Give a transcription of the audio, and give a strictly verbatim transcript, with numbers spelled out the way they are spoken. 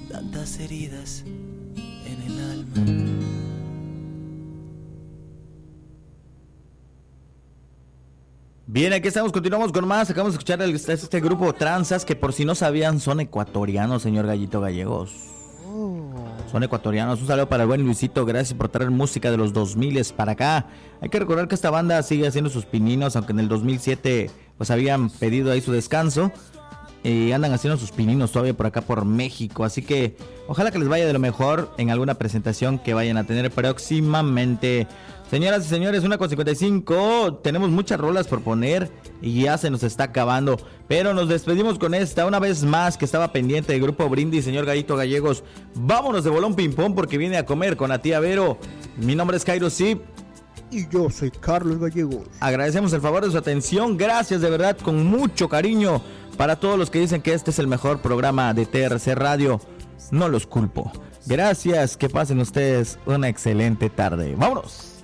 tantas heridas en el alma. Bien, aquí estamos, continuamos con más. Acabamos de escuchar el, este, este grupo Tranzas, que por si no sabían son ecuatorianos, señor Gallito Gallegos. Son ecuatorianos. Un saludo para el buen Luisito, gracias por traer música de los dos mil para acá. Hay que recordar que esta banda sigue haciendo sus pininos, aunque en el dos mil siete pues habían pedido ahí su descanso. Y andan haciendo sus pininos todavía por acá por México, así que ojalá que les vaya de lo mejor en alguna presentación que vayan a tener próximamente. Señoras y señores, una con cincuenta y cinco, tenemos muchas rolas por poner y ya se nos está acabando, pero nos despedimos con esta una vez más que estaba pendiente del grupo Brindis, señor Gallito Gallegos. Vámonos de bolón ping pong porque viene a comer con la tía Vero. Mi nombre es Cairo Zip. Y yo soy Carlos Gallegos. Agradecemos el favor de su atención, gracias de verdad, con mucho cariño para todos los que dicen que este es el mejor programa de T R C Radio. No los culpo. Gracias, que pasen ustedes una excelente tarde. ¡Vámonos!